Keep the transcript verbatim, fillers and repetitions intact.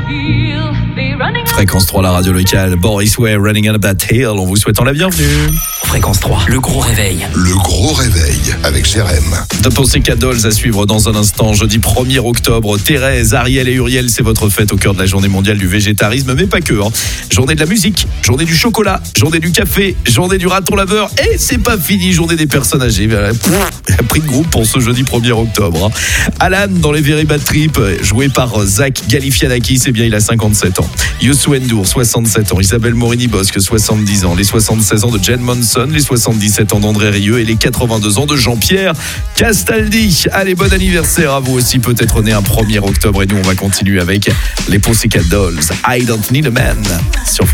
Fréquence trois, la radio locale. Boris Way, Running Up That Hill, en vous souhaitant la bienvenue. Fréquence trois, le gros réveil. Le gros réveil avec Jérém. The Pussycat Dolls à suivre dans un instant. Jeudi premier octobre, Thérèse, Ariel et Uriel, c'est votre fête au cœur de la journée mondiale du végétarisme, mais pas que. Hein. Journée de la musique, journée du chocolat, journée du café, journée du raton laveur, et c'est pas fini, journée des personnes âgées. Prix de groupe pour ce jeudi premier octobre. Hein. Alan dans les Very Bad Trip, joué par Zach Galifianakis, c'est bien, il a cinquante-sept ans. Youssou N'Dour, soixante-sept ans. Isabelle Morini-Bosque, soixante-dix ans. Les soixante-seize ans de Jen Monson, les soixante-dix-sept ans d'André Rieu et les quatre-vingt-deux ans de Jean-Pierre Castaldi. Allez, bon anniversaire à vous aussi, peut-être né un premier octobre. Et nous, on va continuer avec les Pussycat Dolls. I Don't Need a Man sur